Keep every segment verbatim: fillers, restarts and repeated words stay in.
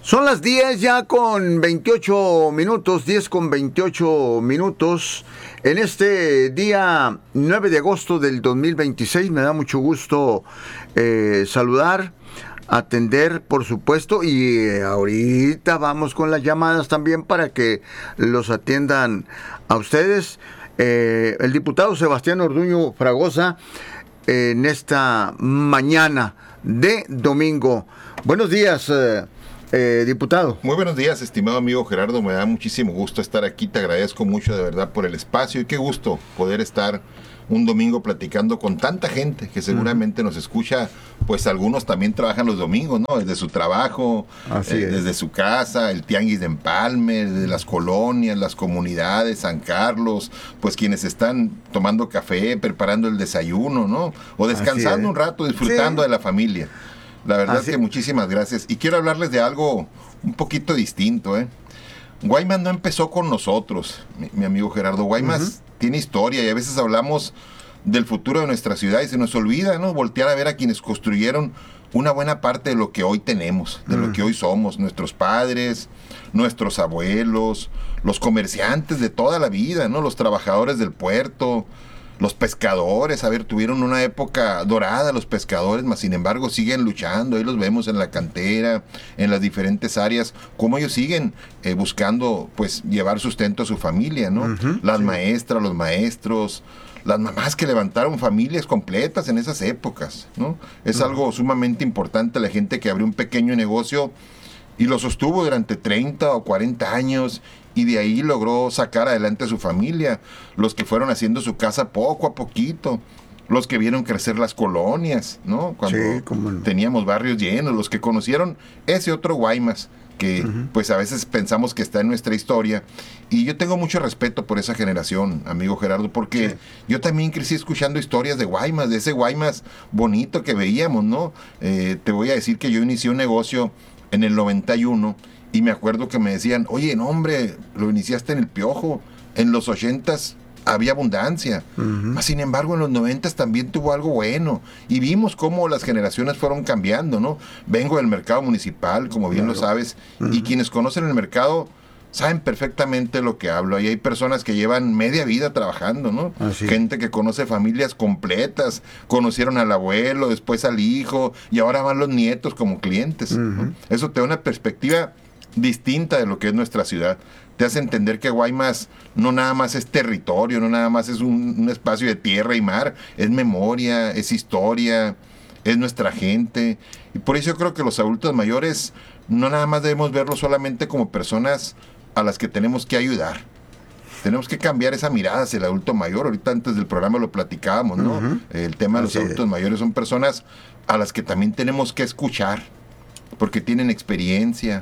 Son las diez ya con veintiocho minutos, diez con veintiocho minutos. En este día nueve de agosto del dos mil veintiséis me da mucho gusto eh, saludar, atender, por supuesto, y eh, ahorita vamos con las llamadas también para que los atiendan a ustedes. Eh, el diputado Sebastián Orduño Fragosa eh, en esta mañana de domingo. Buenos días, eh, Eh, diputado. Muy buenos días, estimado amigo Gerardo, me da muchísimo gusto estar aquí, te agradezco mucho de verdad por el espacio y qué gusto poder estar un domingo platicando con tanta gente que seguramente nos escucha, pues algunos también trabajan los domingos, ¿no? Desde su trabajo, eh, desde su casa, el tianguis de Empalme, de las colonias, las comunidades, San Carlos, pues quienes están tomando café, preparando el desayuno, ¿no? O descansando un rato, disfrutando sí. de la familia. La verdad Así. que muchísimas gracias. Y quiero hablarles de algo un poquito distinto, ¿eh? Guaymas no empezó con nosotros, mi, mi amigo Gerardo. Guaymas uh-huh. tiene historia y a veces hablamos del futuro de nuestra ciudad y se nos olvida, ¿no? Voltear a ver a quienes construyeron una buena parte de lo que hoy tenemos, de uh-huh. lo que hoy somos. Nuestros padres, nuestros abuelos, los comerciantes de toda la vida, ¿no? Los trabajadores del puerto, los pescadores, a ver, tuvieron una época dorada los pescadores, mas sin embargo siguen luchando, ahí los vemos en la cantera, en las diferentes áreas, cómo ellos siguen eh, buscando, pues, llevar sustento a su familia, ¿no? Uh-huh, las sí. maestras, los maestros, las mamás que levantaron familias completas en esas épocas, ¿no? Es uh-huh. algo sumamente importante, la gente que abrió un pequeño negocio y lo sostuvo durante treinta o cuarenta años y de ahí logró sacar adelante a su familia, los que fueron haciendo su casa poco a poquito, los que vieron crecer las colonias, ¿no? Cuando sí, no. teníamos barrios llenos, los que conocieron ese otro Guaymas, que uh-huh. pues a veces pensamos que está en nuestra historia, y yo tengo mucho respeto por esa generación, amigo Gerardo, porque sí. yo también crecí escuchando historias de Guaymas, de ese Guaymas bonito que veíamos, ¿no? Eh, te voy a decir que yo inicié un negocio en el noventa y uno, y me acuerdo que me decían, oye, no hombre, lo iniciaste en el Piojo, en los ochentas había abundancia, uh-huh. sin embargo en los noventas también tuvo algo bueno, y vimos cómo las generaciones fueron cambiando, ¿no? Vengo del mercado municipal, como bien claro. lo sabes, uh-huh. y quienes conocen el mercado saben perfectamente lo que hablo, y hay personas que llevan media vida trabajando, ¿no? Así. Gente que conoce familias completas, conocieron al abuelo, después al hijo, y ahora van los nietos como clientes, uh-huh. ¿no? Eso te da una perspectiva distinta de lo que es nuestra ciudad. Te hace entender que Guaymas no nada más es territorio, no nada más es un, un espacio de tierra y mar, es memoria, es historia, es nuestra gente. Y por eso yo creo que los adultos mayores no nada más debemos verlos solamente como personas a las que tenemos que ayudar. Tenemos que cambiar esa mirada hacia el adulto mayor. Ahorita antes del programa lo platicábamos, ¿no? Uh-huh. El tema de los Así adultos es. mayores son personas a las que también tenemos que escuchar, porque tienen experiencia,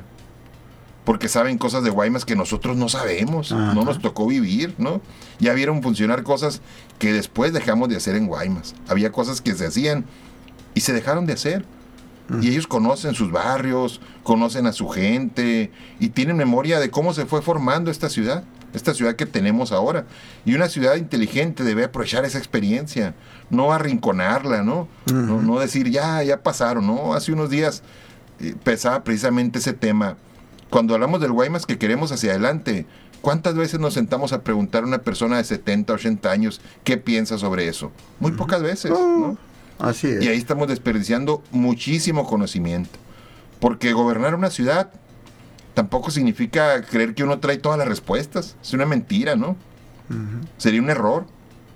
porque saben cosas de Guaymas que nosotros no sabemos, Ajá. no nos tocó vivir, ¿no? Ya vieron funcionar cosas que después dejamos de hacer en Guaymas. Había cosas que se hacían y se dejaron de hacer. Uh-huh. Y ellos conocen sus barrios, conocen a su gente y tienen memoria de cómo se fue formando esta ciudad, esta ciudad que tenemos ahora. Y una ciudad inteligente debe aprovechar esa experiencia, no arrinconarla, ¿no? Uh-huh. No, no decir, ya, ya pasaron, ¿no? Hace unos días eh, pesaba precisamente ese tema. Cuando hablamos del Guaymas que queremos hacia adelante, ¿cuántas veces nos sentamos a preguntar a una persona de setenta, ochenta años qué piensa sobre eso? Muy uh-huh. pocas veces, ¿no? Así es. Y ahí estamos desperdiciando muchísimo conocimiento. Porque gobernar una ciudad tampoco significa creer que uno trae todas las respuestas. Es una mentira, ¿no? Uh-huh. Sería un error.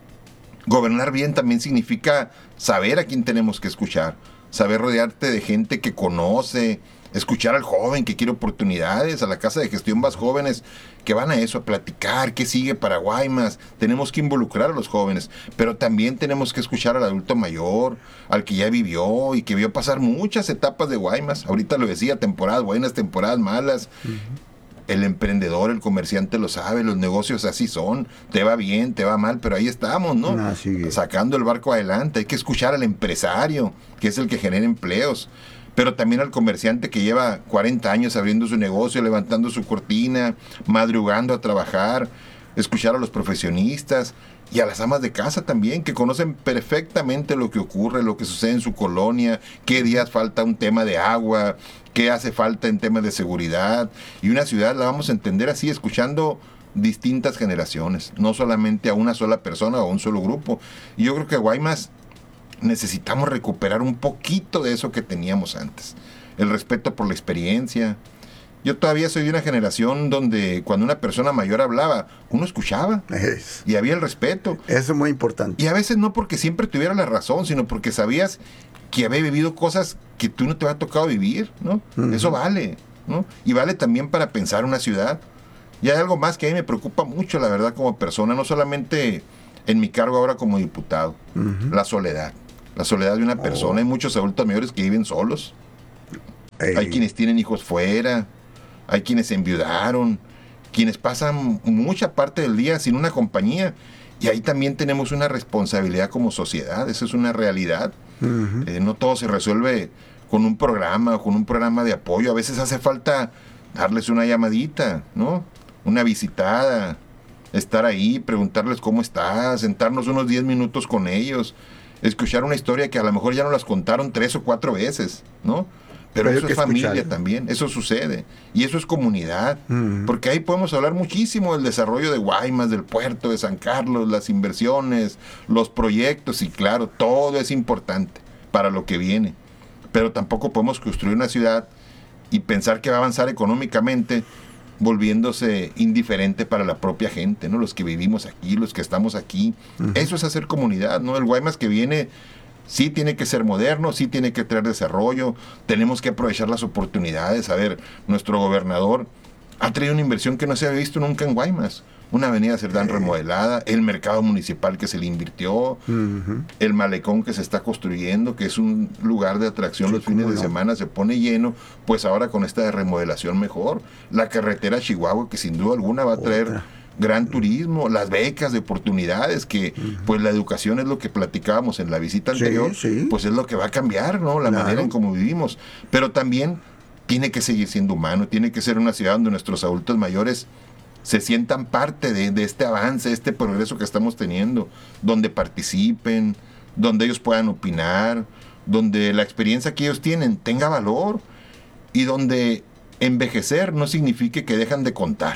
Gobernar bien también significa saber a quién tenemos que escuchar, saber rodearte de gente que conoce, escuchar al joven que quiere oportunidades, a la casa de gestión vas jóvenes que van a eso, a platicar, qué sigue para Guaymas. Tenemos que involucrar a los jóvenes, pero también tenemos que escuchar al adulto mayor, al que ya vivió y que vio pasar muchas etapas de Guaymas. Ahorita lo decía, temporadas buenas, temporadas malas. Uh-huh. El emprendedor, el comerciante lo sabe, los negocios así son, te va bien, te va mal, pero ahí estamos, ¿no? Sacando el barco adelante. Hay que escuchar al empresario, que es el que genera empleos, pero también al comerciante que lleva cuarenta años abriendo su negocio, levantando su cortina, madrugando a trabajar, escuchar a los profesionistas y a las amas de casa también, que conocen perfectamente lo que ocurre, lo que sucede en su colonia, qué días falta un tema de agua, qué hace falta en temas de seguridad. Y una ciudad la vamos a entender así, escuchando distintas generaciones, no solamente a una sola persona o a un solo grupo. Y yo creo que Guaymas necesitamos recuperar un poquito de eso que teníamos antes. El respeto por la experiencia. Yo todavía soy de una generación donde cuando una persona mayor hablaba, uno escuchaba Es, y había el respeto. eso es muy importante. Y a veces no porque siempre tuviera la razón, sino porque sabías que había vivido cosas que tú no te había tocado vivir, ¿no? Uh-huh. Eso vale, ¿no? Y vale también para pensar una ciudad. Y hay algo más que a mí me preocupa mucho, la verdad, como persona, no solamente en mi cargo ahora como diputado, uh-huh. la soledad. La soledad de una persona. Oh. Hay muchos adultos mayores que viven solos. Ey. Hay quienes tienen hijos fuera. Hay quienes se enviudaron, quienes pasan mucha parte del día sin una compañía. Y ahí también tenemos una responsabilidad como sociedad, eso es una realidad. Uh-huh. Eh, no todo se resuelve con un programa o con un programa de apoyo. A veces hace falta darles una llamadita, ¿no? Una visitada, estar ahí, preguntarles cómo estás, sentarnos unos diez minutos con ellos, escuchar una historia que a lo mejor ya nos las contaron tres o cuatro veces, ¿no? Pero, Pero eso es familia escuchar. También, eso sucede. Y eso es comunidad. Uh-huh. Porque ahí podemos hablar muchísimo del desarrollo de Guaymas, del puerto de San Carlos, las inversiones, los proyectos, y claro, todo es importante para lo que viene. Pero tampoco podemos construir una ciudad y pensar que va a avanzar económicamente volviéndose indiferente para la propia gente, ¿no? Los que vivimos aquí, los que estamos aquí. Uh-huh. Eso es hacer comunidad, ¿no? El Guaymas que viene sí tiene que ser moderno, sí tiene que traer desarrollo, tenemos que aprovechar las oportunidades. A ver, nuestro gobernador ha traído una inversión que no se había visto nunca en Guaymas. Una avenida Cerdán sí. remodelada, el mercado municipal que se le invirtió, uh-huh. el malecón que se está construyendo, que es un lugar de atracción sí, los fines de no. semana, se pone lleno, pues ahora con esta remodelación mejor. La carretera a Chihuahua, que sin duda alguna va a traer Otra. gran turismo, las becas de oportunidades, que uh-huh. pues la educación es lo que platicábamos en la visita anterior, sí, sí. pues es lo que va a cambiar, ¿no? La claro. manera en cómo vivimos. Pero también tiene que seguir siendo humano, tiene que ser una ciudad donde nuestros adultos mayores se sientan parte de, de este avance, este progreso que estamos teniendo, donde participen, donde ellos puedan opinar, donde la experiencia que ellos tienen tenga valor y donde envejecer no signifique que dejan de contar.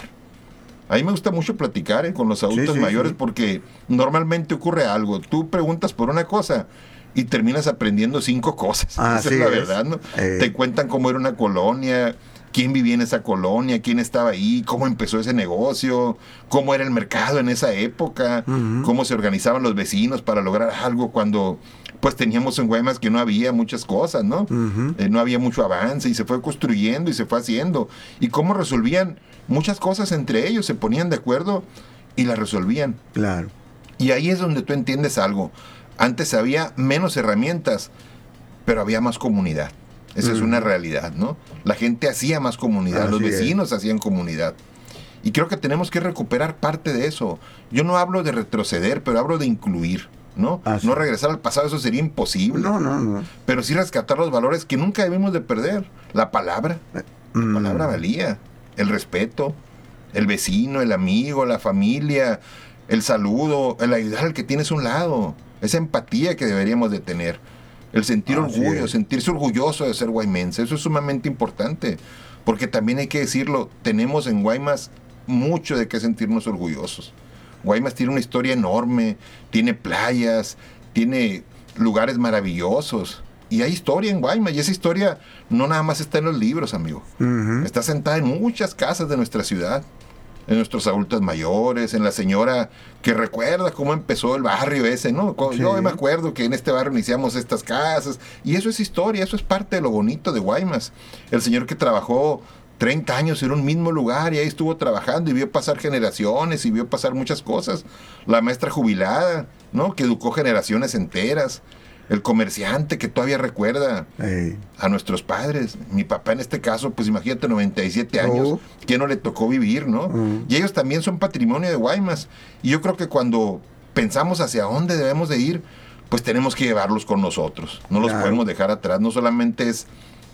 A mí me gusta mucho platicar eh, con los adultos sí, sí, mayores sí. porque normalmente ocurre algo. Tú preguntas por una cosa y terminas aprendiendo cinco cosas. Ah, Esa es la es. verdad, ¿no? Eh. Te cuentan cómo era una colonia, quién vivía en esa colonia, quién estaba ahí, cómo empezó ese negocio, cómo era el mercado en esa época, uh-huh. cómo se organizaban los vecinos para lograr algo cuando pues teníamos en Guaymas que no había muchas cosas, ¿no? Uh-huh. Eh, no había mucho avance y se fue construyendo y se fue haciendo. Y cómo resolvían muchas cosas entre ellos, se ponían de acuerdo y las resolvían. Claro. Y ahí es donde tú entiendes algo. Antes había menos herramientas, pero había más comunidad. Esa uh-huh. es una realidad, ¿no? La gente hacía más comunidad, Así los vecinos es. hacían comunidad. Y creo que tenemos que recuperar parte de eso. Yo no hablo de retroceder, pero hablo de incluir, ¿no? Así. No regresar al pasado, eso sería imposible. No, no, no. Pero sí rescatar los valores que nunca debimos de perder. La palabra, uh-huh. la palabra valía. El respeto, el vecino, el amigo, la familia, el saludo, el ayudar al que tienes a un lado. Esa empatía que deberíamos de tener. El sentir Así orgullo, es. sentirse orgulloso de ser guaymense, eso es sumamente importante, porque también hay que decirlo, tenemos en Guaymas mucho de qué sentirnos orgullosos. Guaymas tiene una historia enorme, tiene playas, tiene lugares maravillosos, y hay historia en Guaymas, y esa historia no nada más está en los libros, amigo, uh-huh. está sentada en muchas casas de nuestra ciudad, en nuestros adultos mayores, en la señora que recuerda cómo empezó el barrio ese, ¿no? Sí. Yo me acuerdo que en este barrio iniciamos estas casas, y eso es historia, eso es parte de lo bonito de Guaymas. El señor que trabajó treinta años en un mismo lugar y ahí estuvo trabajando y vio pasar generaciones y vio pasar muchas cosas. La maestra jubilada, ¿no? Que educó generaciones enteras. El comerciante que todavía recuerda Ey. a nuestros padres. Mi papá en este caso, pues imagínate, noventa y siete años, uh. que no le tocó vivir, ¿no? Uh. Y ellos también son patrimonio de Guaymas. Y yo creo que cuando pensamos hacia dónde debemos de ir, pues tenemos que llevarlos con nosotros. No los claro. podemos dejar atrás. No solamente es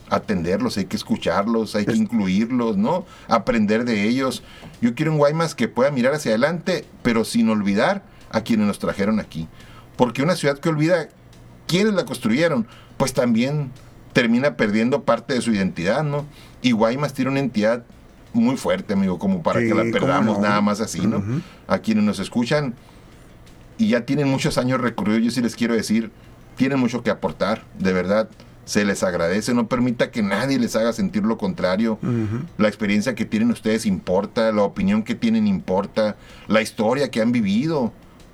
atenderlos, hay que escucharlos, hay que incluirlos, ¿no? Aprender de ellos. Yo quiero un Guaymas que pueda mirar hacia adelante, pero sin olvidar a quienes nos trajeron aquí. Porque una ciudad que olvida quiénes la construyeron, pues también termina perdiendo parte de su identidad, ¿no? Y Guaymas tiene una entidad muy fuerte, amigo, como para sí, que la perdamos no? nada más así, ¿no? Uh-huh. A quienes nos escuchan y ya tienen muchos años recorridos, yo sí les quiero decir, tienen mucho que aportar, de verdad, se les agradece, no permita que nadie les haga sentir lo contrario, uh-huh. La experiencia que tienen ustedes importa, la opinión que tienen importa, la historia que han vivido,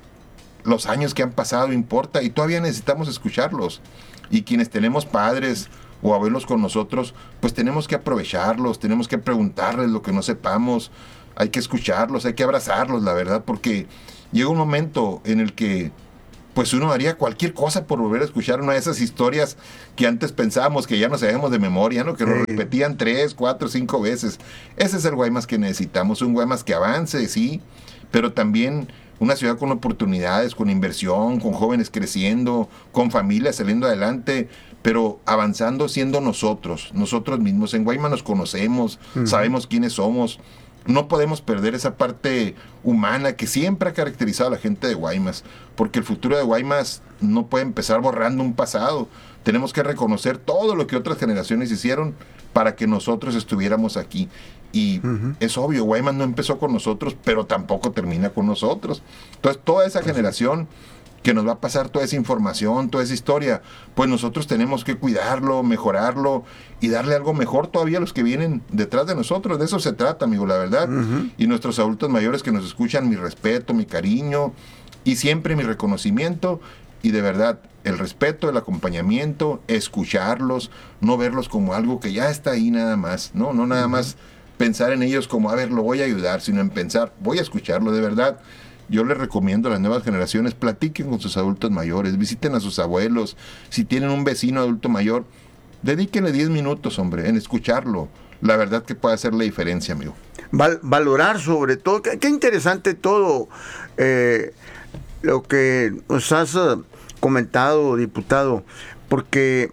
los años que han pasado importa, y todavía necesitamos escucharlos, y quienes tenemos padres o abuelos con nosotros, pues tenemos que aprovecharlos, tenemos que preguntarles lo que no sepamos, hay que escucharlos, hay que abrazarlos, la verdad, porque llega un momento en el que pues uno haría cualquier cosa por volver a escuchar una de esas historias que antes pensábamos que ya no sabíamos de memoria, ¿no? Que nos sí. repetían tres, cuatro, cinco veces. Ese es el Guaymas que necesitamos, un Guaymas que avance, sí, pero también una ciudad con oportunidades, con inversión, con jóvenes creciendo, con familias saliendo adelante, pero avanzando siendo nosotros, nosotros mismos. En Guaymas nos conocemos, uh-huh. sabemos quiénes somos. No podemos perder esa parte humana que siempre ha caracterizado a la gente de Guaymas, porque el futuro de Guaymas no puede empezar borrando un pasado. Tenemos que reconocer todo lo que otras generaciones hicieron para que nosotros estuviéramos aquí. Y uh-huh. es obvio, Guaymas no empezó con nosotros, pero tampoco termina con nosotros. Entonces, toda esa generación que nos va a pasar toda esa información, toda esa historia, pues nosotros tenemos que cuidarlo, mejorarlo y darle algo mejor todavía a los que vienen detrás de nosotros. De eso se trata, amigo, la verdad. Uh-huh. Y nuestros adultos mayores que nos escuchan, mi respeto, mi cariño y siempre mi reconocimiento. Y de verdad, el respeto, el acompañamiento, escucharlos, no verlos como algo que ya está ahí nada más, no, no nada uh-huh. más pensar en ellos como, a ver, lo voy a ayudar, sino en pensar, voy a escucharlo de verdad. Yo les recomiendo a las nuevas generaciones, platiquen con sus adultos mayores, visiten a sus abuelos, si tienen un vecino adulto mayor, dedíquenle diez minutos, hombre, en escucharlo. La verdad que puede hacer la diferencia, amigo. Val- valorar sobre todo, qué, qué interesante todo eh, lo que nos has uh, comentado, diputado, porque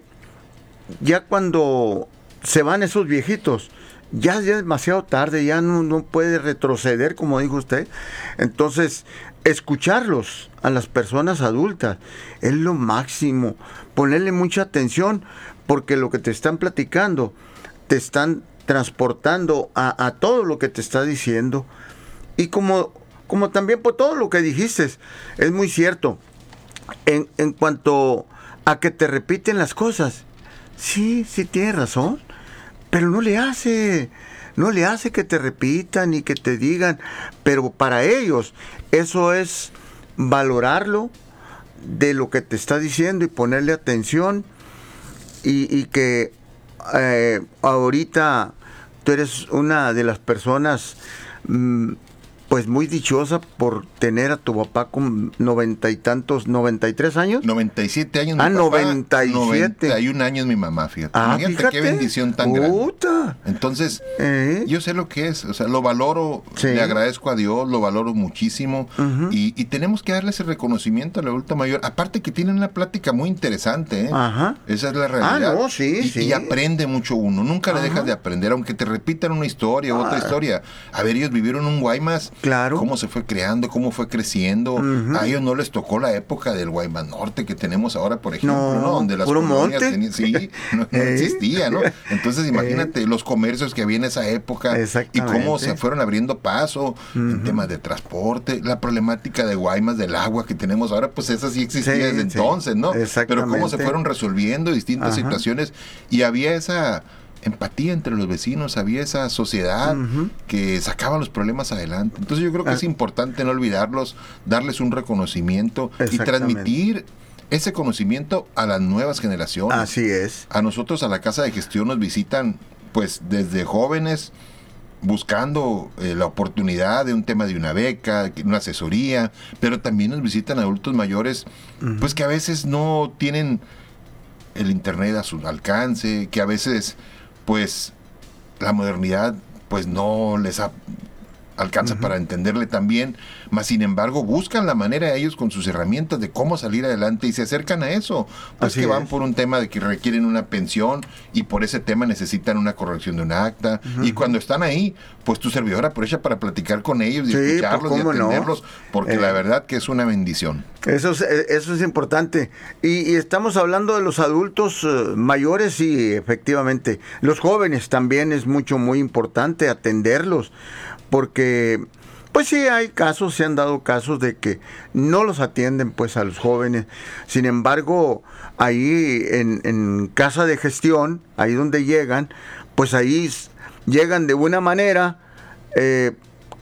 ya cuando se van esos viejitos, ya es demasiado tarde, ya no, no puede retroceder, como dijo usted. Entonces, escucharlos a las personas adultas es lo máximo, ponerle mucha atención, porque lo que te están platicando, te están transportando a, a todo lo que te está diciendo. Y como, como también por todo lo que dijiste, es muy cierto, en, en cuanto a que te repiten las cosas, sí, sí tienes razón, pero no le hace, no le hace que te repitan y que te digan, pero para ellos eso es valorarlo de lo que te está diciendo y ponerle atención y, y que eh, ahorita tú eres una de las personas mmm, pues muy dichosa por tener a tu papá con noventa y tantos, noventa y tres años. noventa y siete años ah, mi papá. noventa y siete. noventa y un años mi mamá, fíjate. Ah, Imagínate fíjate. Qué bendición tan Puta. grande. Entonces, ¿Eh? yo sé lo que es, o sea, lo valoro, sí. le agradezco a Dios, lo valoro muchísimo uh-huh. y, y tenemos que darle ese reconocimiento al adulto mayor. Aparte que tienen una plática muy interesante, ¿eh? Ajá. Esa es la realidad. Ah, no, sí, y, sí. y aprende mucho uno, nunca Ajá. le dejas de aprender, aunque te repitan una historia u otra ah. historia. A ver, ellos vivieron un Guaymas, claro. cómo se fue creando, cómo fue creciendo. Uh-huh. A ellos no les tocó la época del Guaymas Norte que tenemos ahora, por ejemplo, ¿no? ¿no? Donde las colonias tenían, sí, no, no existía, ¿no? Entonces imagínate los comercios que había en esa época y cómo se fueron abriendo paso uh-huh. en temas de transporte, la problemática de Guaymas, del agua que tenemos ahora, pues esa sí existía sí, desde sí. entonces, ¿no? Pero cómo se fueron resolviendo distintas uh-huh. situaciones y había esa empatía entre los vecinos, había esa sociedad uh-huh. que sacaba los problemas adelante. Entonces yo creo que ah. es importante no olvidarlos, darles un reconocimiento y transmitir ese conocimiento a las nuevas generaciones. Así es. A nosotros a la Casa de Gestión nos visitan pues desde jóvenes buscando eh, la oportunidad de un tema de una beca, una asesoría, pero también nos visitan adultos mayores uh-huh. pues que a veces no tienen el internet a su alcance, que a veces pues la modernidad pues no les ha alcanza uh-huh. para entenderle también, mas sin embargo buscan la manera ellos con sus herramientas de cómo salir adelante y se acercan a eso, pues Así que van es. por un tema de que requieren una pensión y por ese tema necesitan una corrección de un acta, uh-huh. y cuando están ahí, pues tu servidor aprovecha para platicar con ellos y sí, escucharlos pues, y atenderlos, no? porque eh, la verdad que es una bendición. Eso es, eso es importante, y, y estamos hablando de los adultos uh, mayores y efectivamente, los jóvenes también es mucho, muy importante atenderlos, porque pues sí hay casos, se han dado casos de que no los atienden pues a los jóvenes. Sin embargo, ahí en, en casa de gestión, ahí donde llegan, pues ahí llegan de buena manera, eh,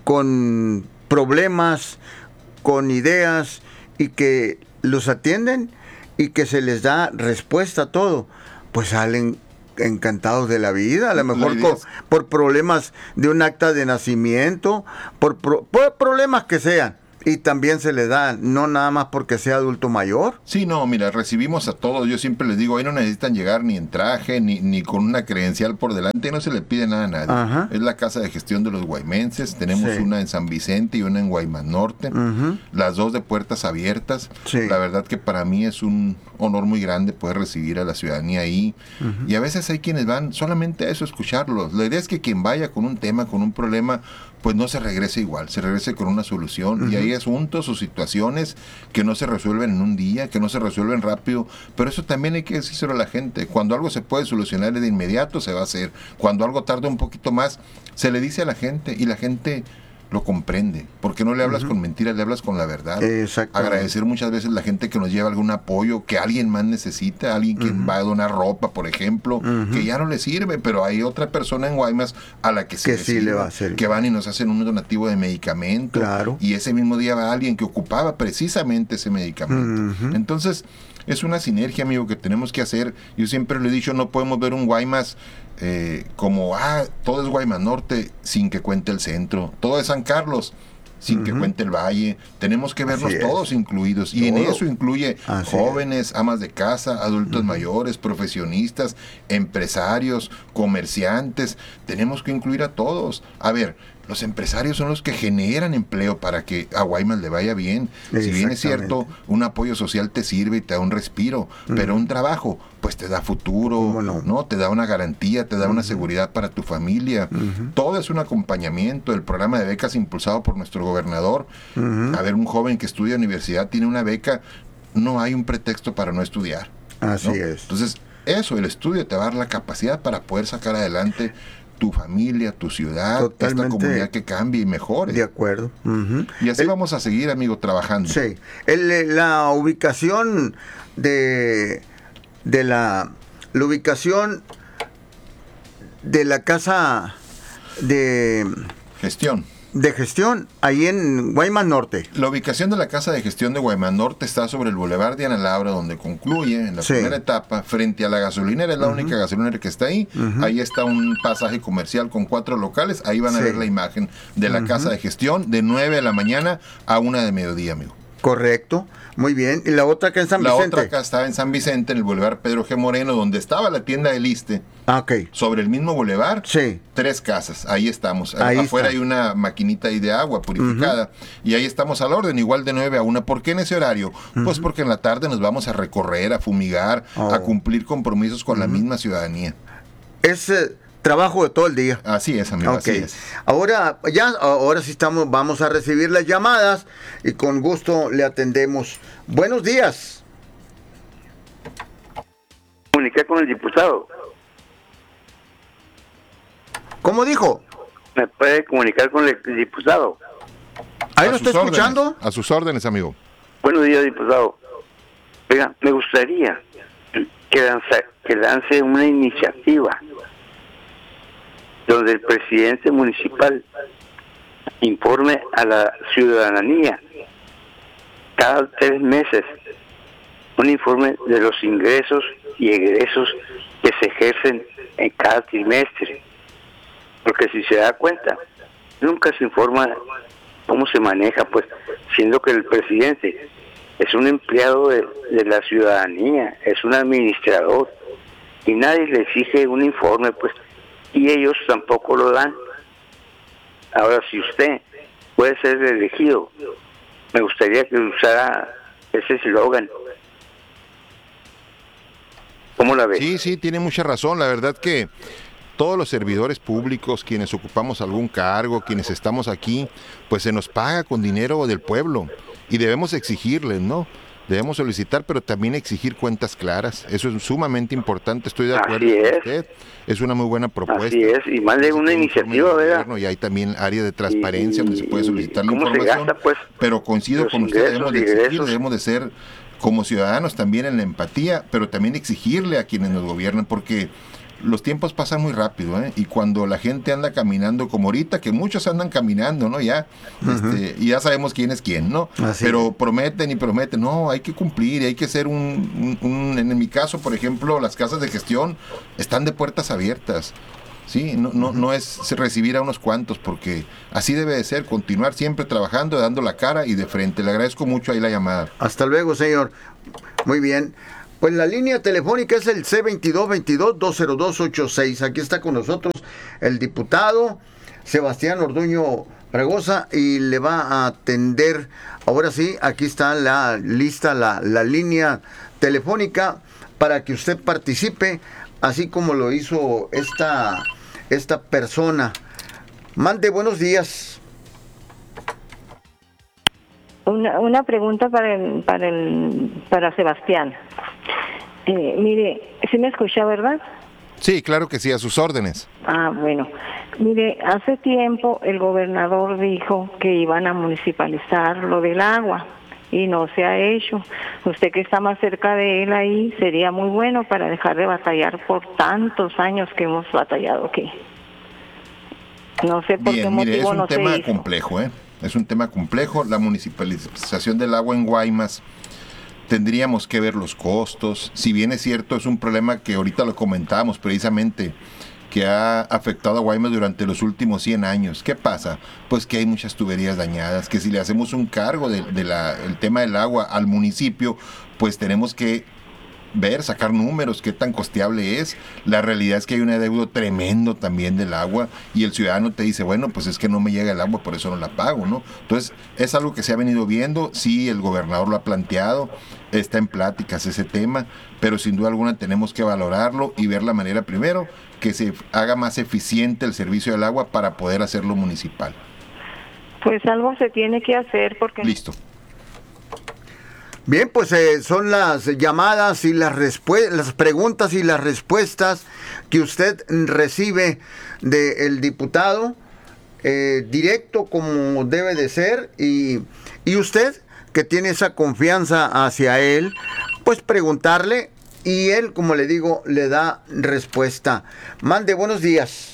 con problemas, con ideas, y que los atienden y que se les da respuesta a todo, pues salen encantados de la vida, a lo mejor con, por problemas de un acta de nacimiento, por, por, por problemas que sean, y también se le da, no nada más porque sea adulto mayor. Sí, no, mira, recibimos a todos, yo siempre les digo, ahí no necesitan llegar ni en traje, ni, ni con una credencial por delante, no se le pide nada a nadie. Ajá. Es la casa de gestión de los guaymenses, tenemos sí. una en San Vicente y una en Guaymas Norte, uh-huh. las dos de puertas abiertas. Sí. La verdad que para mí es un honor muy grande poder recibir a la ciudadanía ahí, uh-huh. y a veces hay quienes van solamente a eso, escucharlos. La idea es que quien vaya con un tema, con un problema, pues no se regrese igual, se regrese con una solución, uh-huh. y hay asuntos o situaciones que no se resuelven en un día, que no se resuelven rápido, pero eso también hay que decírselo a la gente. Cuando algo se puede solucionar de inmediato, se va a hacer. Cuando algo tarda un poquito más, se le dice a la gente, y la gente lo comprende, porque no le hablas uh-huh. con mentiras, le hablas con la verdad. Agradecer muchas veces la gente que nos lleva algún apoyo, que alguien más necesita, alguien que uh-huh. va a donar ropa, por ejemplo, uh-huh. que ya no le sirve, pero hay otra persona en Guaymas a la que sí, que le, sí sirve, le va a servir. Que van y nos hacen un donativo de medicamento, claro. y ese mismo día va alguien que ocupaba precisamente ese medicamento. Uh-huh. Entonces, es una sinergia, amigo, que tenemos que hacer. Yo siempre lo he dicho, no podemos ver un Guaymas eh, como, ah, todo es Guaymas Norte sin que cuente el centro, todo es San Carlos sin uh-huh. que cuente el valle. Tenemos que vernos todos incluidos, y todo. En eso incluye Así jóvenes, es. amas de casa, adultos uh-huh. mayores, profesionistas, empresarios, comerciantes. Tenemos que incluir a todos. A ver, los empresarios son los que generan empleo para que a Guaymas le vaya bien. Si bien es cierto, un apoyo social te sirve y te da un respiro, uh-huh. pero un trabajo pues te da futuro, no? ¿no? Te da una garantía, te da uh-huh. una seguridad para tu familia. Uh-huh. Todo es un acompañamiento. El programa de becas impulsado por nuestro gobernador. Uh-huh. A ver, un joven que estudia universidad tiene una beca, no hay un pretexto para no estudiar. Así ¿no? es. Entonces, eso, el estudio te va a dar la capacidad para poder sacar adelante tu familia, tu ciudad, Totalmente esta comunidad que cambie y mejore. De acuerdo. Uh-huh. Y así el, vamos a seguir, amigo, trabajando. Sí. El, la ubicación de, de la, la ubicación de la casa de gestión. De gestión, ahí en Guaymas Norte. La ubicación de la Casa de Gestión de Guaymas Norte está sobre el Boulevard Diana Laura, donde concluye en la sí. primera etapa, frente a la gasolinera, es la uh-huh. única gasolinera que está ahí. Uh-huh. Ahí está un pasaje comercial con cuatro locales, ahí van a sí. ver la imagen de la uh-huh. Casa de Gestión, de nueve de la mañana a una de mediodía, amigo. Correcto, muy bien. ¿Y la otra acá en San Vicente? La otra acá está en San Vicente, en el Boulevard Pedro G. Moreno, donde estaba la tienda del Iste. Ah, ok. Sobre el mismo boulevard, sí. tres casas, ahí estamos. Ahí Afuera está. Hay una maquinita ahí de agua purificada, uh-huh. y ahí estamos al orden, igual de nueve a una. ¿Por qué en ese horario? Uh-huh. Pues porque en la tarde nos vamos a recorrer, a fumigar, oh. a cumplir compromisos con uh-huh. la misma ciudadanía. Es... Eh... trabajo de todo el día. Así es, amigo, okay. así es. Ahora, ya, ahora sí estamos, vamos a recibir las llamadas y con gusto le atendemos. Buenos días. Comunicar con el diputado. ¿Cómo dijo? ¿Me puede comunicar con el diputado? ¿Ahí lo está escuchando? Órdenes, a sus órdenes, amigo. Buenos días, diputado. Oiga, me gustaría que lance, que lance una iniciativa donde el presidente municipal informe a la ciudadanía cada tres meses un informe de los ingresos y egresos que se ejercen en cada trimestre, porque si se da cuenta nunca se informa cómo se maneja, pues siendo que el presidente es un empleado de, de la ciudadanía, es un administrador y nadie le exige un informe, pues, y ellos tampoco lo dan. Ahora, si usted puede ser elegido, me gustaría que usara ese eslogan. ¿Cómo la ves? Sí, sí, tiene mucha razón. La verdad que todos los servidores públicos, quienes ocupamos algún cargo, quienes estamos aquí, pues se nos paga con dinero del pueblo y debemos exigirles, ¿no? Debemos solicitar, pero también exigir cuentas claras. Eso es sumamente importante, estoy de acuerdo Así con es. usted. Es una muy buena propuesta. Así es, y más de una iniciativa, ¿verdad? Y hay también área de transparencia Y- donde se puede solicitar la ¿cómo se información. gasta, pues, pero coincido los con usted, ingresos, debemos de exigir, egresos? debemos de ser como ciudadanos también en la empatía, pero también exigirle a quienes nos gobiernan, porque los tiempos pasan muy rápido, ¿eh? Y cuando la gente anda caminando como ahorita, que muchos andan caminando, ¿no? Ya, uh-huh. este, y ya sabemos quién es quién, ¿no? Así Pero es. prometen y prometen, no, hay que cumplir, hay que ser un, un, un... En mi caso, por ejemplo, las casas de gestión están de puertas abiertas. Sí, no, no, no es recibir a unos cuantos, porque así debe de ser, continuar siempre trabajando, dando la cara y de frente. Le agradezco mucho ahí la llamada. Hasta luego, señor. Muy bien. Pues la línea telefónica es el C veintidós veintidós dos cero dos ochenta y seis. Aquí está con nosotros el diputado Sebastián Orduño Fragoso y le va a atender. Ahora sí, aquí está la lista, la, la línea telefónica para que usted participe, así como lo hizo esta, esta persona. Mande, buenos días. Una, una pregunta para el, para el, para Sebastián. Eh, mire, ¿sí me escucha, verdad? Sí, claro que sí, a sus órdenes. Ah, bueno. Mire, hace tiempo el gobernador dijo que iban a municipalizar lo del agua y no se ha hecho. Usted que está más cerca de él ahí, sería muy bueno para dejar de batallar por tantos años que hemos batallado aquí. No sé por Bien, qué mire, motivo no se hizo. Es un tema complejo, ¿eh? Es un tema complejo. La municipalización del agua en Guaymas, tendríamos que ver los costos. Si bien es cierto, es un problema que ahorita lo comentábamos precisamente, que ha afectado a Guaymas durante los últimos cien años. ¿Qué pasa? Pues que hay muchas tuberías dañadas, que si le hacemos un cargo del de la, el tema del agua al municipio, pues tenemos que ver, sacar números, qué tan costeable es. La realidad es que hay un adeudo tremendo también del agua y el ciudadano te dice, bueno, pues es que no me llega el agua, por eso no la pago, ¿no? Entonces, es algo que se ha venido viendo, sí, el gobernador lo ha planteado, está en pláticas ese tema, pero sin duda alguna tenemos que valorarlo y ver la manera, primero, que se haga más eficiente el servicio del agua para poder hacerlo municipal. Pues algo se tiene que hacer porque... Listo. Bien, pues eh, son las llamadas y las, respu- las preguntas y las respuestas que usted recibe del diputado, eh, directo como debe de ser, y, y usted que tiene esa confianza hacia él, pues preguntarle y él, como le digo, le da respuesta. Mande, buenos días.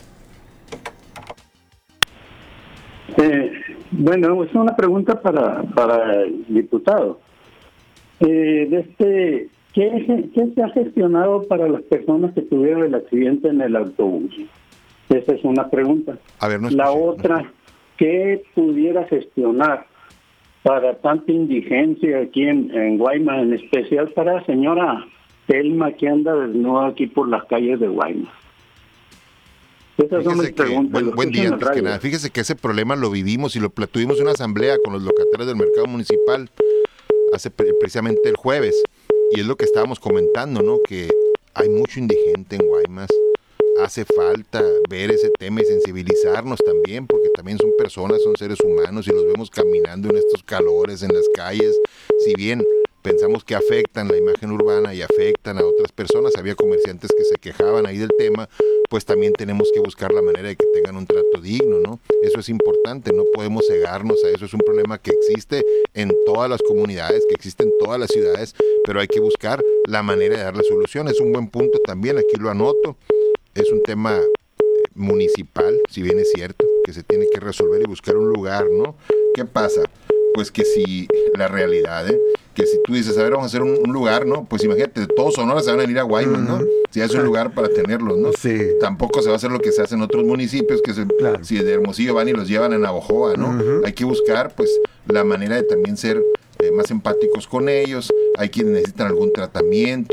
Eh, bueno, es una pregunta para, para el diputado. Eh, de este, ¿qué, ¿Qué se ha gestionado para las personas que tuvieron el accidente en el autobús? Esa es una pregunta. A ver, no La escuché, otra, no ¿qué pudiera gestionar para tanta indigencia aquí en, en Guaymas, en especial para la señora Telma que anda desnuda aquí por las calles de Guaymas? Esas son mis preguntas. Buen, buen día, antes que nada. Fíjese que ese problema lo vivimos y lo tuvimos una asamblea con los locatarios del mercado municipal hace precisamente el jueves, y es lo que estábamos comentando, ¿no? Que hay mucho indigente en Guaymas, hace falta ver ese tema y sensibilizarnos también, porque también son personas, son seres humanos y los vemos caminando en estos calores en las calles. Si bien pensamos que afectan la imagen urbana y afectan a otras personas, había comerciantes que se quejaban ahí del tema, pues también tenemos que buscar la manera de que tengan un trato digno, ¿no? Eso es importante, no podemos cegarnos a eso, es un problema que existe en todas las comunidades, que existe en todas las ciudades, pero hay que buscar la manera de darle solución. Es un buen punto también, aquí lo anoto, es un tema municipal, si bien es cierto, que se tiene que resolver y buscar un lugar, ¿no? ¿Qué pasa? Pues que si la realidad, ¿eh? que si tú dices, a ver, vamos a hacer un, un lugar, ¿no? Pues imagínate, todos Sonora se van a ir a Guaymas, ¿no? Si es un lugar para tenerlos, ¿no? Sí. Tampoco se va a hacer lo que se hace en otros municipios, que se, claro. si de Hermosillo van y los llevan a Navojoa, ¿no? Uh-huh. Hay que buscar, pues, la manera de también ser eh, más empáticos con ellos. Hay quienes necesitan algún tratamiento,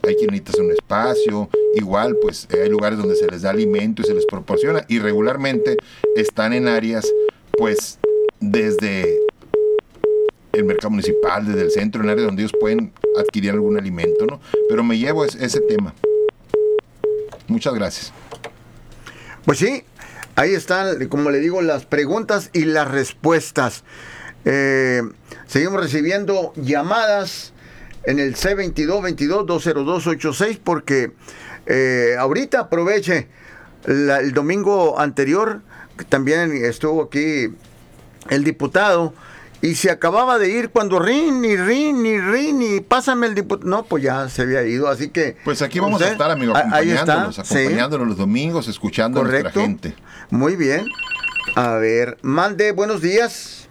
hay quien necesita un espacio, igual pues hay lugares donde se les da alimento y se les proporciona, y regularmente están en áreas pues desde el mercado municipal, desde el centro, en áreas donde ellos pueden adquirir algún alimento, ¿no? Pero me llevo ese, ese tema. Muchas gracias. Pues sí, ahí están, como le digo, las preguntas y las respuestas. Eh, seguimos recibiendo llamadas en el C veintidós veintidós dos cero dos ochenta y seis porque eh, ahorita aproveche la, el domingo anterior, también estuvo aquí el diputado y se acababa de ir cuando rin, ni rin, ni rin, ni pásame el diputado. No, pues ya se había ido, así que... Pues aquí vamos usted, a estar, amigo, acompañándonos, acompañándonos sí. los domingos, escuchando Correcto. a nuestra gente. Muy bien. A ver, mande, buenos días.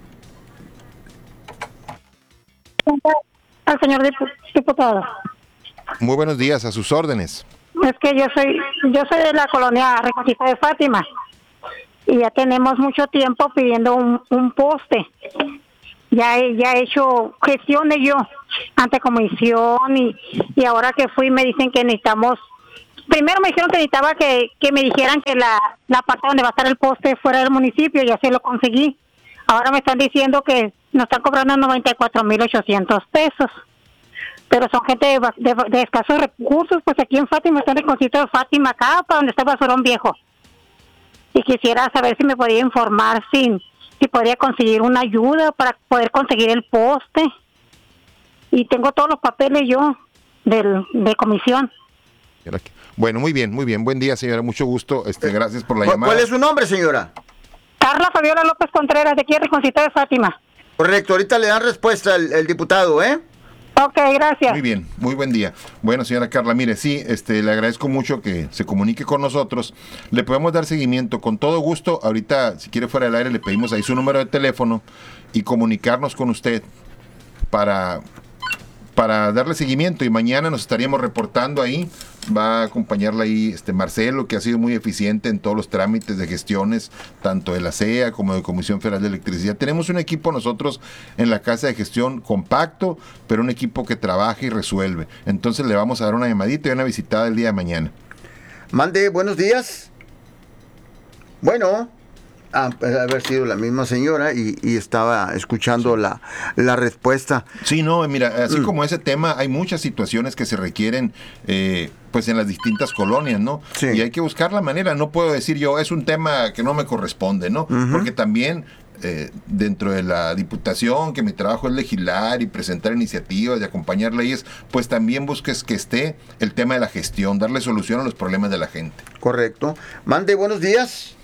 Al señor diputado. Muy buenos días, a sus órdenes. Es que yo soy, yo soy de la colonia Reconquista de Fátima y ya tenemos mucho tiempo pidiendo un, un poste. Ya he, ya he hecho gestiones yo ante comisión y, y ahora que fui me dicen que necesitamos, primero me dijeron que necesitaba que, que me dijeran que la, la parte donde va a estar el poste fuera del municipio, ya se lo conseguí. Ahora me están diciendo que nos están cobrando noventa y cuatro mil ochocientos pesos, pero son gente de, de, de escasos recursos, pues aquí en Fátima, está en el concito de Fátima, acá para donde está el basurón viejo. Y quisiera saber si me podría informar si, si podría conseguir una ayuda para poder conseguir el poste. Y tengo todos los papeles yo del, de comisión. Bueno, muy bien, muy bien. Buen día, señora. Mucho gusto. Este, gracias por la llamada. ¿Cuál es su nombre, señora? Carla Fabiola López Contreras, de aquí en Riconcito de Fátima. Correcto, ahorita le dan respuesta el, el diputado, ¿eh? Ok, gracias. Muy bien, muy buen día. Bueno, señora Carla, mire, sí, este, le agradezco mucho que se comunique con nosotros. Le podemos dar seguimiento con todo gusto. Ahorita, si quiere fuera del aire, le pedimos ahí su número de teléfono y comunicarnos con usted para, para darle seguimiento. Y mañana nos estaríamos reportando ahí. Va a acompañarla ahí este Marcelo, que ha sido muy eficiente en todos los trámites de gestiones, tanto de la C E A como de Comisión Federal de Electricidad. Tenemos un equipo nosotros en la Casa de Gestión compacto, pero un equipo que trabaja y resuelve. Entonces le vamos a dar una llamadita y una visitada el día de mañana. Mande, buenos días. Bueno, ah, puede haber sido la misma señora y, y estaba escuchando sí. la, la respuesta. Sí, no, mira, así mm. como ese tema, hay muchas situaciones que se requieren eh, pues en las distintas colonias, ¿no? Sí. Y hay que buscar la manera. No puedo decir yo, es un tema que no me corresponde, ¿no? Uh-huh. Porque también eh, dentro de la diputación, que mi trabajo es legislar y presentar iniciativas y acompañar leyes, pues también busques que esté el tema de la gestión, darle solución a los problemas de la gente. Correcto. Mande, buenos días.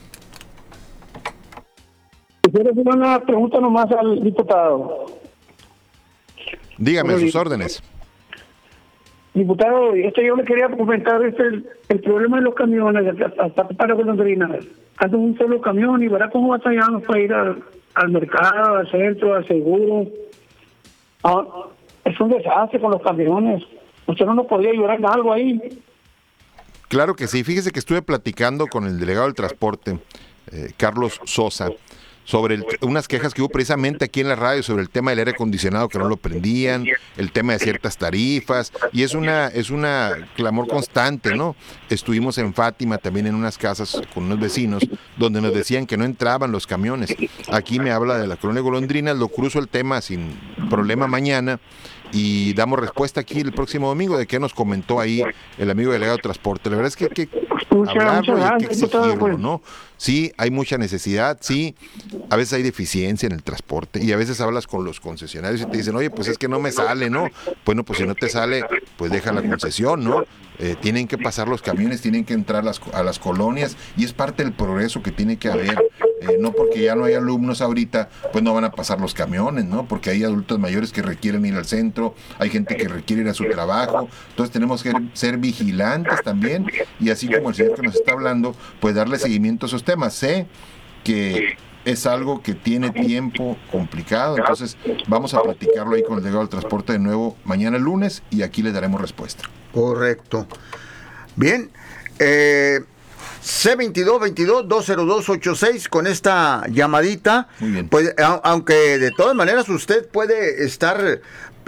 Quiero hacer una pregunta nomás al diputado. Dígame, sus órdenes. Diputado, este yo le quería comentar este, el, el problema de los camiones hasta para golondrinas. Ando un solo camión y verá cómo batallamos para ir al, al mercado, al centro, al seguro. Ah, es un desastre con los camiones. ¿Usted no nos podría ayudar en algo ahí? Claro que sí. Fíjese que estuve platicando con el delegado del transporte, eh, Carlos Sosa, sobre el, unas quejas que hubo precisamente aquí en la radio sobre el tema del aire acondicionado, que no lo prendían, el tema de ciertas tarifas, y es una es una clamor constante, ¿no? Estuvimos en Fátima también en unas casas con unos vecinos donde nos decían que no entraban los camiones. Aquí me habla de la colonia Golondrinas, lo cruzo el tema sin problema mañana y damos respuesta aquí el próximo domingo de qué nos comentó ahí el amigo delegado de transporte. La verdad es que hay que hablarlo y hay que exigirlo, ¿no? Sí, hay mucha necesidad, sí, a veces hay deficiencia en el transporte y a veces hablas con los concesionarios y te dicen, oye, pues es que no me sale, ¿no? Bueno, pues si no te sale, pues deja la concesión, ¿no? Eh, tienen que pasar los camiones, tienen que entrar las, a las colonias y es parte del progreso que tiene que haber. Eh, no porque ya no hay alumnos ahorita, pues no van a pasar los camiones, ¿no? Porque hay adultos mayores que requieren ir al centro, hay gente que requiere ir a su trabajo, entonces tenemos que ser vigilantes también y así como el señor que nos está hablando, pues darle seguimiento a esos temas. Sé que es algo que tiene tiempo complicado, entonces vamos a platicarlo ahí con el delegado del transporte de nuevo mañana lunes y aquí le daremos respuesta. Correcto. Bien, eh, C veintidós veintidós dos cero dos ochenta y seis con esta llamadita. Muy bien. Pues a, aunque de todas maneras usted puede estar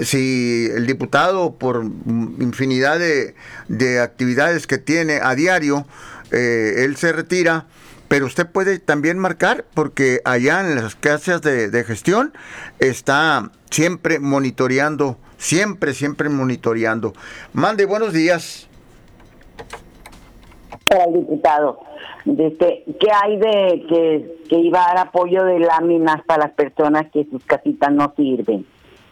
si el diputado, por infinidad de, de actividades que tiene a diario, eh, él se retira, pero usted puede también marcar, porque allá en las casas de, de gestión está siempre monitoreando, siempre, siempre monitoreando. Mande, buenos días. Para el diputado, este, ¿qué hay de que, que iba a dar apoyo de láminas para las personas que sus casitas no sirven?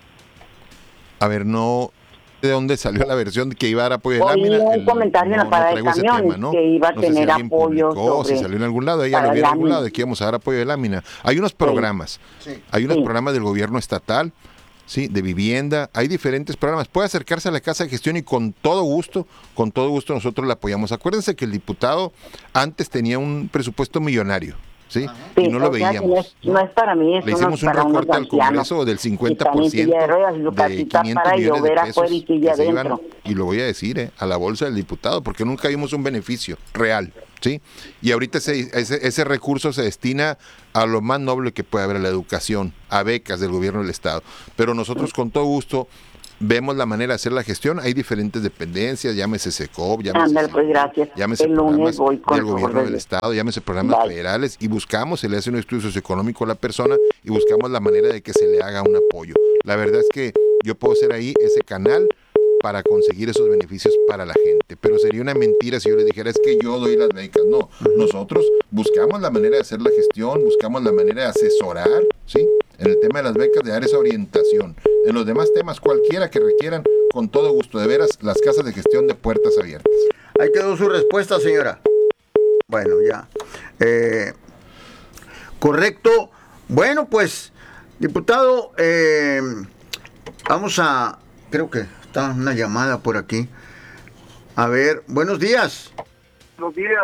A ver, no... ¿De dónde salió la versión de que iba a dar apoyo de Oí lámina? un El, comentario en la no, parada no de traigo ese camiones, tema, ¿no? que iba a No sé tener si alguien apoyo publicó, sobre- si salió en algún lado, ella lo para vi en algún lámina. lado de que íbamos a dar apoyo de lámina. Hay unos programas, Sí. hay unos Sí. programas del gobierno estatal, sí, de vivienda, hay diferentes programas. Puede acercarse a la casa de gestión y con todo gusto, con todo gusto nosotros le apoyamos. Acuérdense que el diputado antes tenía un presupuesto millonario, ¿sí? Sí, Y no lo o sea, que veíamos. no, es, no es para mí, es Le hicimos un para unos recorte al ancianos Congreso del que cincuenta están por en ciento silla de ruedas y su de casita quinientos para millones de llover pesos afuera y silla que se iban, adentro. y lo voy a decir, eh, a la bolsa del diputado, porque nunca vimos un beneficio real, ¿sí? Y ahorita ese, ese, ese recurso se destina a lo más noble que puede haber, a la educación, a becas del gobierno del Estado. Pero nosotros con todo gusto vemos la manera de hacer la gestión. Hay diferentes dependencias, llámese SECOP, llámese, Ándale, pues, gracias. llámese El lunes programas voy con del gobierno Jorge. del Estado, llámese programas Bye. federales, y buscamos, se le hace un estudio socioeconómico a la persona y buscamos la manera de que se le haga un apoyo. La verdad es que yo puedo ser ahí ese canal para conseguir esos beneficios para la gente, pero sería una mentira si yo le dijera es que yo doy las becas. No, nosotros buscamos la manera de hacer la gestión, buscamos la manera de asesorar, ¿sí? En el tema de las becas, de dar esa orientación. En los demás temas, cualquiera que requieran, con todo gusto, de veras, las casas de gestión de puertas abiertas. Ahí quedó su respuesta, señora. Bueno, ya. Eh, correcto. Bueno, pues, diputado, eh, vamos a... Creo que está una llamada por aquí. A ver, buenos días. Buenos días.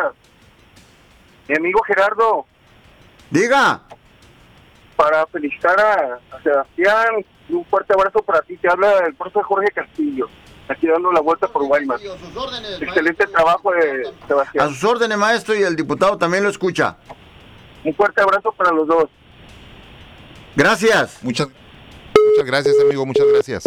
Mi amigo Gerardo, Diga. para felicitar a, a Sebastián, un fuerte abrazo para ti. Te habla el profesor Jorge Castillo, aquí dando la vuelta por Guaymas. Excelente trabajo de A Sebastián. sus órdenes, maestro, y el diputado también lo escucha. Un fuerte abrazo para los dos. Gracias. Muchas, muchas gracias, amigo, muchas gracias.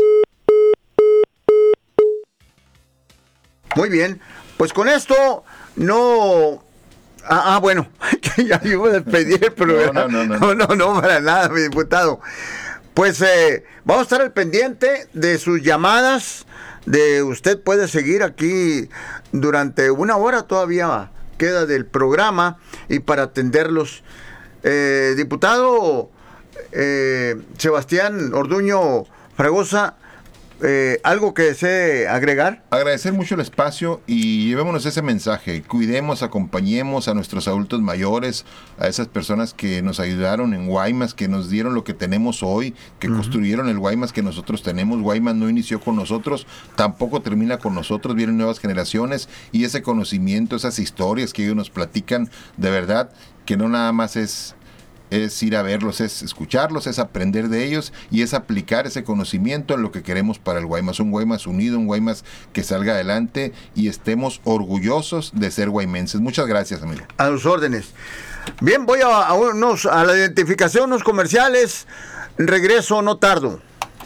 Muy bien. Pues con esto no... Ah, ah, bueno, ya iba a despedir el programa. No, no, no, no, no, no, para nada, mi diputado. Pues eh, vamos a estar al pendiente de sus llamadas, de usted puede seguir aquí durante una hora, todavía queda del programa, y para atenderlos. Eh, diputado eh, Sebastián Orduño Fragosa, eh, ¿algo que desee agregar? Agradecer mucho el espacio y llevémonos ese mensaje. Cuidemos, acompañemos a nuestros adultos mayores, a esas personas que nos ayudaron en Guaymas, que nos dieron lo que tenemos hoy, que uh-huh. construyeron el Guaymas que nosotros tenemos. Guaymas no inició con nosotros, tampoco termina con nosotros, vienen nuevas generaciones, y ese conocimiento, esas historias que ellos nos platican, de verdad, que no nada más es... es ir a verlos, es escucharlos, es aprender de ellos y es aplicar ese conocimiento en lo que queremos para el Guaymas. Un Guaymas unido, un Guaymas que salga adelante y estemos orgullosos de ser guaymenses. Muchas gracias, amigo. A sus órdenes. Bien, voy a, a, unos, a la identificación, unos comerciales. Regreso, no tardo.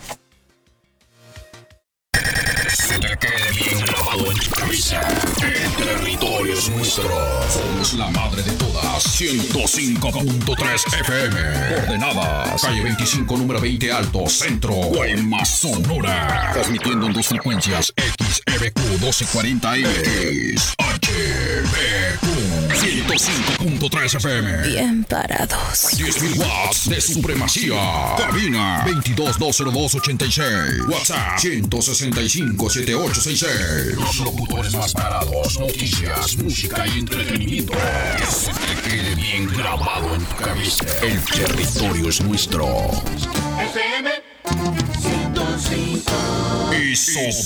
Se te quede bien grabado en tu cabeza. El territorio es nuestro. Somos la madre de todas. ciento cinco punto tres F M. Coordenadas. Calle veinticinco, número veinte Alto, Centro. Guaymas, Sonora. Transmitiendo en dos frecuencias. X E B Q doce cuarenta M. X H B Q ciento cinco punto tres F M. Bien parados. diez mil watts de supremacía. Cabina veintidós dos cero dos ochenta y seis. WhatsApp ciento sesenta y cinco setenta y ocho sesenta y seis. Los locutores más parados. Noticias, música y entretenimiento. Que se te quede bien grabado en tu cabeza. El territorio es nuestro. F M ciento cinco. Y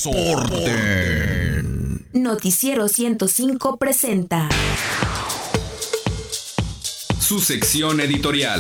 soporten. Noticiero ciento cinco presenta su sección editorial.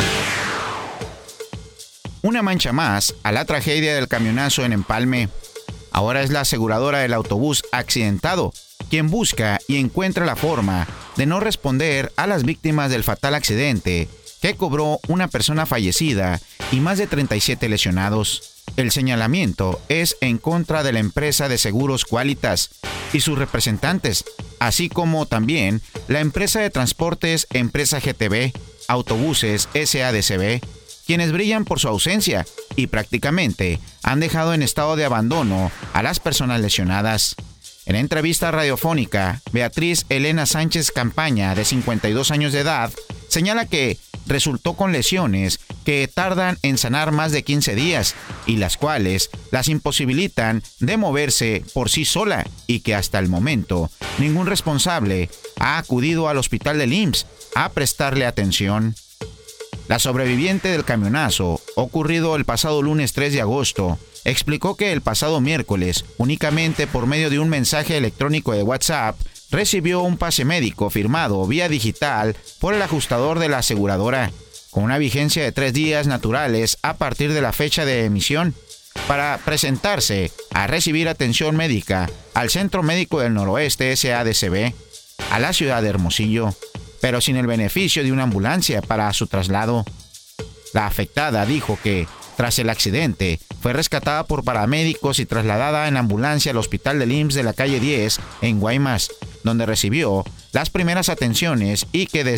Una mancha más a la tragedia del camionazo en Empalme. Ahora es la aseguradora del autobús accidentado quien busca y encuentra la forma de no responder a las víctimas del fatal accidente que cobró una persona fallecida y más de treinta y siete lesionados. El señalamiento es en contra de la empresa de seguros Qualitas y sus representantes, así como también la empresa de transportes Empresa G T B, Autobuses S A D C B, quienes brillan por su ausencia y prácticamente han dejado en estado de abandono a las personas lesionadas. En entrevista radiofónica, Beatriz Elena Sánchez Campaña, de cincuenta y dos años de edad, señala que resultó con lesiones que tardan en sanar más de quince días y las cuales las imposibilitan de moverse por sí sola y que hasta el momento ningún responsable ha acudido al hospital del I M S S a prestarle atención. La sobreviviente del camionazo, ocurrido el pasado lunes tres de agosto, explicó que el pasado miércoles, únicamente por medio de un mensaje electrónico de WhatsApp, recibió un pase médico firmado vía digital por el ajustador de la aseguradora, con una vigencia de tres días naturales a partir de la fecha de emisión, para presentarse a recibir atención médica al Centro Médico del Noroeste S A D C B, a la ciudad de Hermosillo, pero sin el beneficio de una ambulancia para su traslado. La afectada dijo que, tras el accidente, fue rescatada por paramédicos y trasladada en ambulancia al hospital del I M S S de la calle diez en Guaymas, donde recibió las primeras atenciones y que desde